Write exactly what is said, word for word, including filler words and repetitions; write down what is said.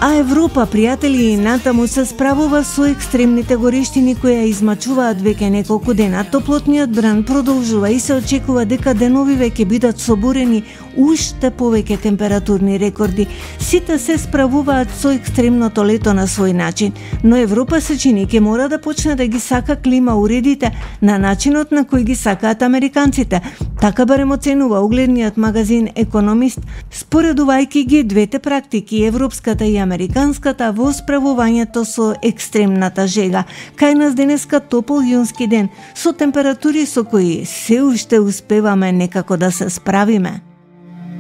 А Европа, пријатели, натаму се справува со екстремните горештини кои ја измачуваат веќе неколку дена. Топлотниот бран продолжува и се очекува дека деновиве ќе бидат соборени уште повеќе температурни рекорди. Сите се справуваат со екстремното лето на свој начин, но Европа се чини ќе мора да почне да ги сака клима уредите на начинот на кој ги сакаат американците. Така барем оценува угледниот магазин Економист, споредувајќи ги двете практики, европската и американската, во справувањето со екстремната жега. Кај нас денеска топол јунски ден, со температури со кои се уште успеваме некако да се справиме.